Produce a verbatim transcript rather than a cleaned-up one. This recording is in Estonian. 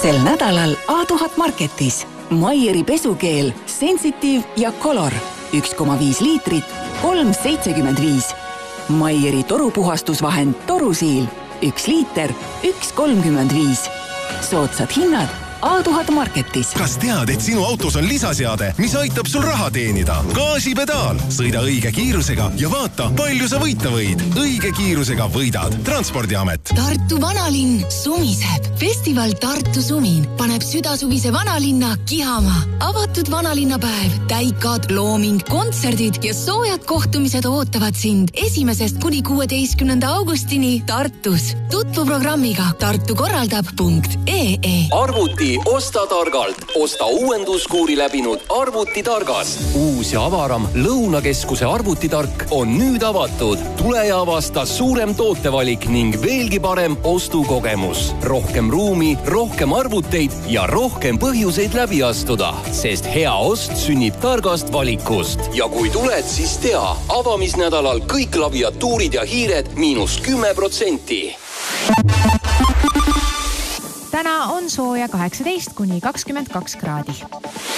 Sel nädalal A tuhat Marketis Maieri pesukeel Sensitive ja Color üks koma viis liitrit, kolm seitsekümmend viis. Maieri torupuhastusvahend Torusiil üks liiter, üks kolmkümmend viis. Soodsad hinnad A tuhat Marketis. Kas tead, et sinu autos on lisaseade, mis aitab sul raha teenida? Gaasipedaal. Sõida õige kiirusega ja vaata, palju sa võita võid. Õige kiirusega võidad. Transpordiamet. Tartu vanalinn sumiseb. Festival Tartu Sumin paneb südasuvise vanalinna kihama. Avatud vanalinnapäev, täikad, looming, kontserdid ja soojad kohtumised ootavad sind esimesest kuni kuueteistkümnenda augustini Tartus. Tutvu programmiga tartukorraldab punkt ee e. Arvuti osta targalt. Osta uuenduskuuri läbinud Arvutitargas. Uus ja avaram Lõunakeskuse Arvutitark on nüüd avatud. Tule ja avasta suurem tootevalik ning veelgi parem ostukogemus. Rohkem ruumi, rohkem arvuteid ja rohkem põhjuseid läbi astuda, sest hea ost sünnib targast valikust. Ja kui tuled, siis tea, avamisnädalal kõik klaviatuurid ja hiired miinus kümme protsenti. Täna on sooja kaheksateist kuni kakskümmend kaks kraadi.